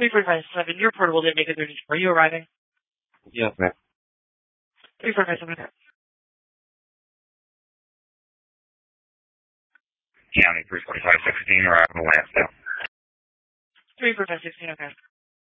345-7, your portable didn't make it through. Are you arriving? Yes, ma'am. 345-7. County 345-16, arrival Lansdale. 345-16, okay.